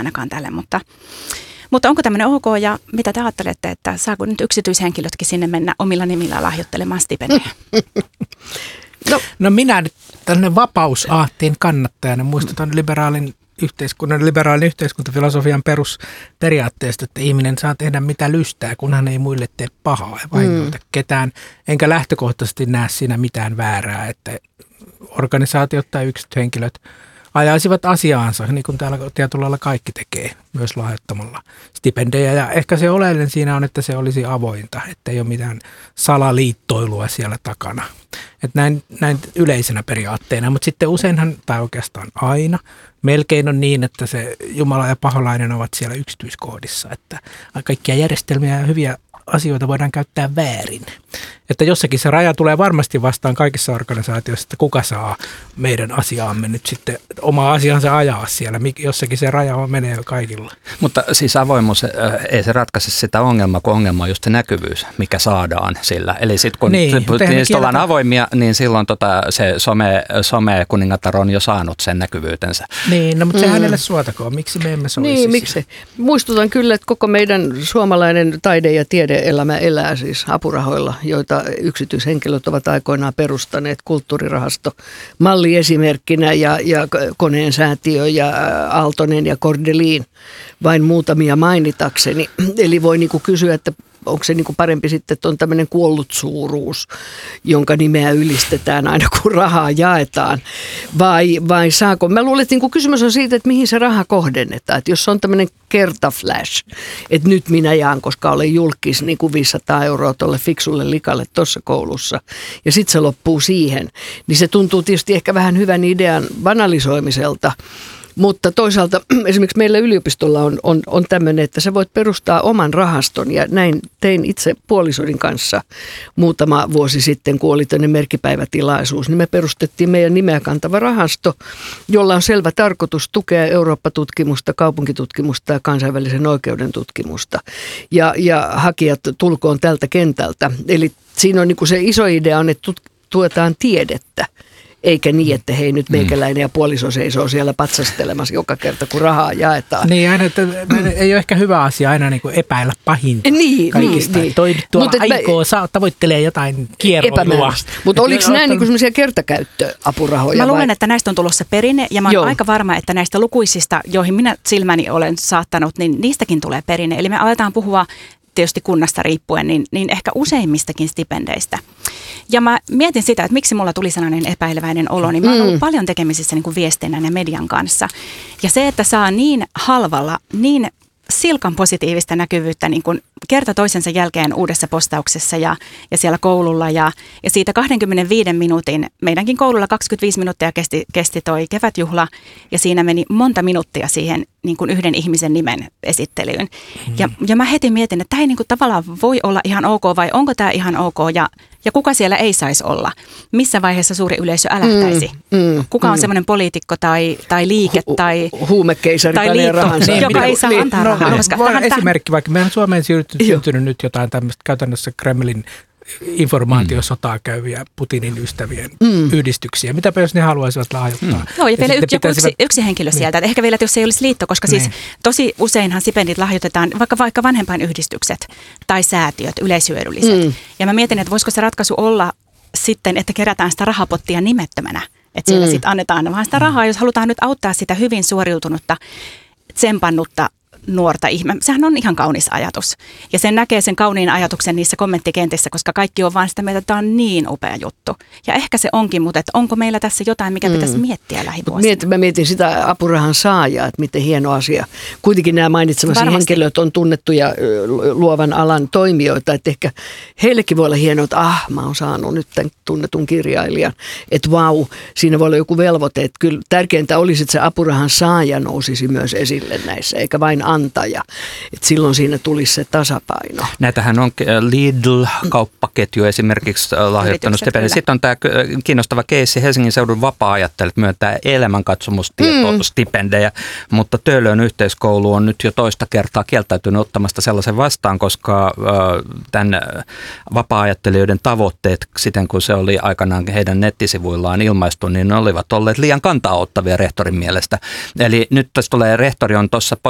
ainakaan tälle, mutta onko tämmöinen ok ja mitä te ajattelette, että saako nyt yksityishenkilötkin sinne mennä omilla nimillä lahjoittelemaan stipendejä? No minä nyt tällainen vapausaatteen kannattajana muistutan liberaalin yhteiskuntafilosofian perusperiaatteesta, että ihminen saa tehdä mitä lystää, kunhan ei muille tee pahaa ja vahingoita ketään. Enkä lähtökohtaisesti näe siinä mitään väärää, että organisaatiot tai yksityiset henkilöt ajaisivat asiaansa, niin kuin täällä tietyllä lailla kaikki tekee, myös lahjoittamalla stipendejä. Ja ehkä se oleellinen siinä on, että se olisi avointa, että ei ole mitään salaliittoilua siellä takana. Että näin yleisenä periaatteena, mutta sitten useinhan, tai oikeastaan aina, melkein on niin, että se Jumala ja paholainen ovat siellä yksityiskohdissa, että kaikkia järjestelmiä ja hyviä asioita voidaan käyttää väärin. Että jossakin se raja tulee varmasti vastaan kaikissa organisaatioissa, että kuka saa meidän asiaamme nyt sitten oma asiansa ajaa siellä. Jossakin se raja menee kaikilla. Mutta siis avoimuus ei se ratkaise sitä ongelmaa, kun ongelma on just se näkyvyys, mikä saadaan sillä. Eli sitten kun niistä ollaan avoimia, niin silloin se some-kuningatar on jo saanut sen näkyvyytensä. Niin, no, mutta se hänelle suotakoon. Miksi me emme soisi niin, miksi? Muistutan kyllä, että koko meidän suomalainen taide- ja tiedeelämä elää siis apurahoilla, joita yksityishenkilöt ovat aikoinaan perustaneet, kulttuurirahasto malliesimerkkinä ja Koneen säätiö ja Aaltonen ja Cordelin, vain muutamia mainitakseni. Eli voi niinku kysyä, että onko se niinku parempi sitten, että on tämmöinen kuollut suuruus, jonka nimeä ylistetään aina kun rahaa jaetaan, vai saako? Mä luulen, että niinku kysymys on siitä, että mihin se raha kohdennetaan. Että jos on tämmöinen kertaflash, että nyt minä jaan, koska olen julkis niin kuin 500 € tuolle fiksulle likalle tuossa koulussa, ja sitten se loppuu siihen, niin se tuntuu tietysti ehkä vähän hyvän idean banalisoimiselta. Mutta toisaalta esimerkiksi meillä yliopistolla on tämmöinen, että sä voit perustaa oman rahaston ja näin tein itse puolisodin kanssa muutama vuosi sitten, kun oli tämmöinen merkkipäivätilaisuus, niin me perustettiin meidän nimeä kantava rahasto, jolla on selvä tarkoitus tukea Eurooppa-tutkimusta, kaupunkitutkimusta ja kansainvälisen oikeuden tutkimusta ja hakijat tulkoon tältä kentältä. Eli siinä on niin kuin se iso idea on, että tuetaan tiedettä. Eikä niin, että hei nyt meikäläinen ja puoliso seisoo siellä patsastelemassa joka kerta, kun rahaa jaetaan. Niin, aina, että ei ole ehkä hyvä asia aina niin kuin epäillä pahinta kaikista. Niin. Toi tuolla tavoittelee jotain kierroilua. Mutta oliko nämä niin sellaisia kertakäyttöapurahoja? Mä luulen, että näistä on tulossa perinne ja mä oon aika varma, että näistä lukuisista, joihin minä silmäni olen saattanut, niin niistäkin tulee perinne. Eli me aletaan puhua tietysti kunnasta riippuen, niin ehkä useimmistakin stipendeistä. Ja mä mietin sitä, että miksi mulla tuli sellainen epäileväinen olo, niin mä oon ollut paljon tekemisissä niin kuin viestinnän ja median kanssa. Ja se, että saa niin halvalla, niin silkan positiivista näkyvyyttä niin kuin kerta toisensa jälkeen uudessa postauksessa ja siellä koululla. Ja siitä 25 minuutin, meidänkin koululla 25 minuuttia kesti toi kevätjuhla ja siinä meni monta minuuttia siihen niin kuin yhden ihmisen nimen esittelyyn. Ja mä heti mietin, että tämä ei niin kuin tavallaan voi olla ihan ok vai onko tämä ihan ok ja kuka siellä ei saisi olla? Missä vaiheessa suuri yleisö älähtäisi? Kuka on semmoinen poliitikko tai liike tai huumekeisari tai liitto, joka ei saa antaa rahaa? Esimerkki vaikka meidän Suomeen syntynyt nyt jotain tämmöistä käytännössä Kremlin informaatiosotaa käyviä Putinin ystävien yhdistyksiä. Mitäpä jos ne haluaisivat lahjoittaa? Joo, ja vielä yksi henkilö sieltä. Että ehkä vielä, jos ei olisi liitto, koska siis tosi useinhan stipendit lahjoitetaan vaikka vanhempainyhdistykset tai säätiöt, yleishyödylliset. Ja mä mietin, että voisiko se ratkaisu olla sitten, että kerätään sitä rahapottia nimettömänä. Että siellä sitten annetaan vaan sitä rahaa, jos halutaan nyt auttaa sitä hyvin suoriutunutta, tsempannutta nuorta ihmistä. Sehän on ihan kaunis ajatus. Ja sen näkee sen kauniin ajatuksen niissä kommenttikentissä, koska kaikki on vaan sitä mieltä, että tämä on niin upea juttu. Ja ehkä se onkin, mutta että onko meillä tässä jotain, mikä pitäisi miettiä lähivuosina? Mä mietin sitä apurahan saajaa, että miten hieno asia. Kuitenkin nämä mainitsemasi henkilöt on tunnettuja luovan alan toimijoita, että ehkä heillekin voi olla hienoa, että mä oon saanut nyt tämän tunnetun kirjailijan. Että vau, siinä voi olla joku velvoite. Että kyllä tärkeintä olisi, että se apurahan saaja nousisi myös esille näissä, eikä vain antaja. Et silloin siinä tulisi se tasapaino. Näitähän on Lidl-kauppaketju esimerkiksi lahjoittanut stipendin. Sitten on tämä kiinnostava keissi. Helsingin seudun vapaa-ajattelijat myöntää elämänkatsomustietostipendejä, mutta Töölön yhteiskoulu on nyt jo toista kertaa kieltäytynyt ottamasta sellaisen vastaan, koska tämän vapaa-ajattelijoiden tavoitteet, siten kun se oli aikanaan heidän nettisivuillaan ilmaistu, niin ne olivat olleet liian kantaa ottavia rehtorin mielestä. Eli nyt tässä tulee, rehtori on tuossa